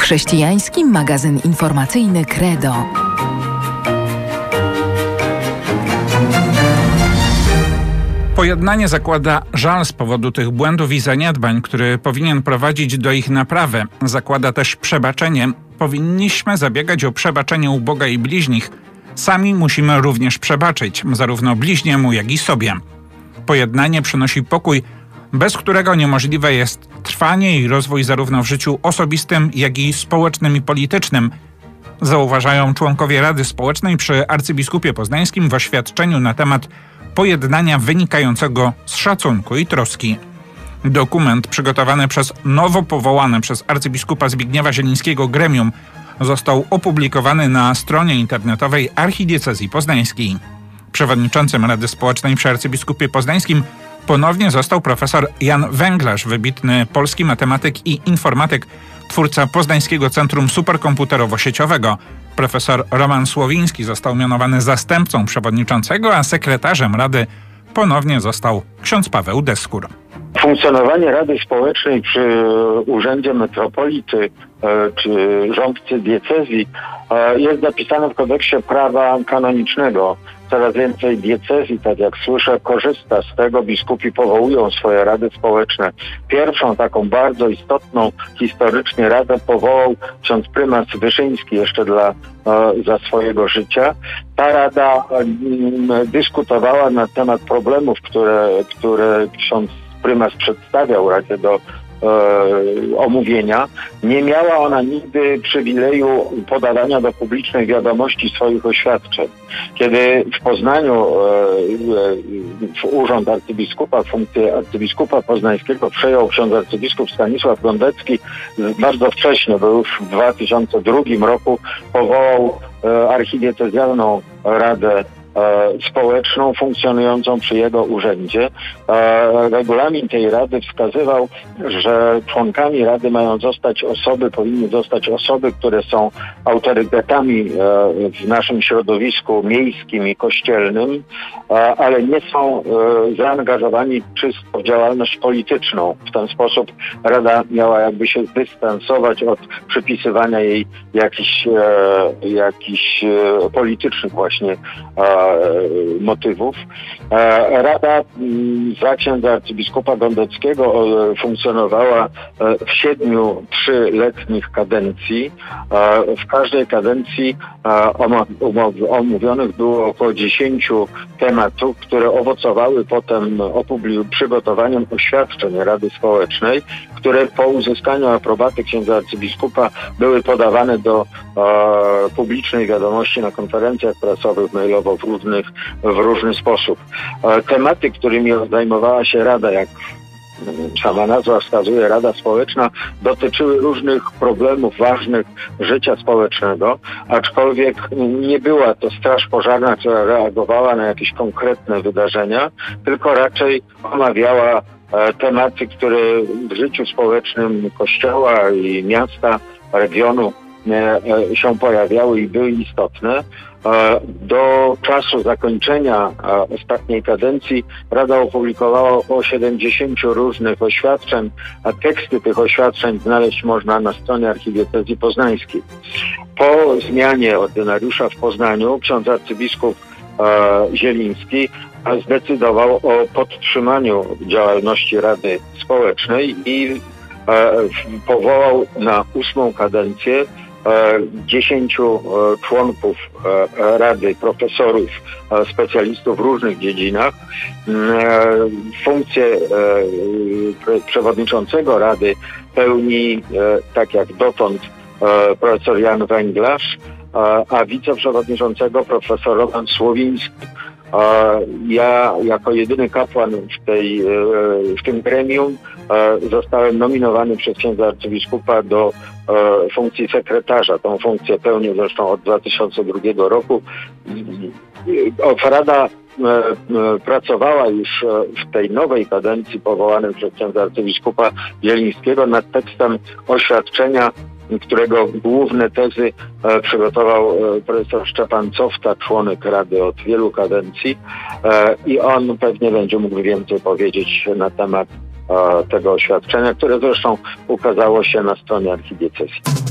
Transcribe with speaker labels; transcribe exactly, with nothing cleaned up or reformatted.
Speaker 1: Chrześcijański magazyn informacyjny Credo.
Speaker 2: Pojednanie zakłada żal z powodu tych błędów i zaniedbań, który powinien prowadzić do ich naprawy. Zakłada też przebaczenie. Powinniśmy zabiegać o przebaczenie u Boga i bliźnich. Sami musimy również przebaczyć, zarówno bliźniemu, jak i sobie. Pojednanie przynosi pokój, bez którego niemożliwe jest trwanie i rozwój zarówno w życiu osobistym, jak i społecznym i politycznym. Zauważają członkowie Rady Społecznej przy arcybiskupie poznańskim w oświadczeniu na temat pojednania wynikającego z szacunku i troski. Dokument przygotowany przez nowo powołane przez arcybiskupa Zbigniewa Zielińskiego gremium został opublikowany na stronie internetowej Archidiecezji Poznańskiej. Przewodniczącym Rady Społecznej przy arcybiskupie poznańskim ponownie został profesor Jan Węglarz, wybitny polski matematyk i informatyk, twórca Poznańskiego Centrum Superkomputerowo-Sieciowego. Profesor Roman Słowiński został mianowany zastępcą przewodniczącego, a sekretarzem Rady ponownie został ksiądz Paweł Deskur.
Speaker 3: Funkcjonowanie Rady Społecznej przy Urzędzie Metropolity czy rządcy diecezji jest zapisane w kodeksie prawa kanonicznego. Coraz więcej diecezji, tak jak słyszę, korzysta z tego. Biskupi powołują swoje rady społeczne. Pierwszą taką bardzo istotną historycznie radę powołał ksiądz prymas Wyszyński jeszcze dla, za swojego życia. Ta rada dyskutowała na temat problemów, które, które ksiądz prymas przedstawiał Radzie do e, omówienia. Nie miała ona nigdy przywileju podawania do publicznej wiadomości swoich oświadczeń. Kiedy w Poznaniu e, w urząd arcybiskupa, funkcję arcybiskupa poznańskiego przejął ksiądz arcybiskup Stanisław Gondecki, bardzo wcześnie, bo już w dwa tysiące drugim roku powołał e, archidiecezjalną radę społeczną funkcjonującą przy jego urzędzie. Regulamin tej rady wskazywał, że członkami rady mają zostać osoby, powinny zostać osoby, które są autorytetami w naszym środowisku miejskim i kościelnym, ale nie są zaangażowani czysto w działalność polityczną. W ten sposób rada miała jakby się dystansować od przypisywania jej jakichś, jakichś politycznych właśnie motywów. Rada za księdza arcybiskupa Gondeckiego funkcjonowała w siedmiu trzyletnich kadencji. W każdej kadencji omówionych było około dziesięciu tematów, które owocowały potem przygotowaniem oświadczeń Rady Społecznej, które po uzyskaniu aprobaty księdza arcybiskupa były podawane do publicznej wiadomości na konferencjach prasowych, mailowo w różnych, w różny sposób. Tematy, którymi zajmowała się Rada, jak sama nazwa wskazuje, Rada Społeczna, dotyczyły różnych problemów ważnych życia społecznego, aczkolwiek nie była to straż pożarna, która reagowała na jakieś konkretne wydarzenia, tylko raczej omawiała tematy, które w życiu społecznym Kościoła i miasta, regionu się pojawiały i były istotne. Do czasu zakończenia ostatniej kadencji Rada opublikowała około siedemdziesięciu różnych oświadczeń, a teksty tych oświadczeń znaleźć można na stronie Archidiecezji Poznańskiej. Po zmianie ordynariusza w Poznaniu ksiądz arcybiskup Zieliński zdecydował o podtrzymaniu działalności Rady Społecznej i powołał na ósmą kadencję dziesięciu członków Rady, profesorów, specjalistów w różnych dziedzinach. Funkcję przewodniczącego Rady pełni, tak jak dotąd, profesor Jan Węglarz, a wiceprzewodniczącego profesor Roman Słowiński. Ja jako jedyny kapłan w, tej, w tym gremium zostałem nominowany przez księdza arcybiskupa do funkcji sekretarza. Tą funkcję pełnię zresztą od dwa tysiące drugiego roku. Rada pracowała już w tej nowej kadencji powołanej przez księdza arcybiskupa Zielińskiego nad tekstem oświadczenia, którego główne tezy przygotował profesor Szczepan Cofta, członek Rady od wielu kadencji, i on pewnie będzie mógł więcej powiedzieć na temat tego oświadczenia, które zresztą ukazało się na stronie archidiecezji.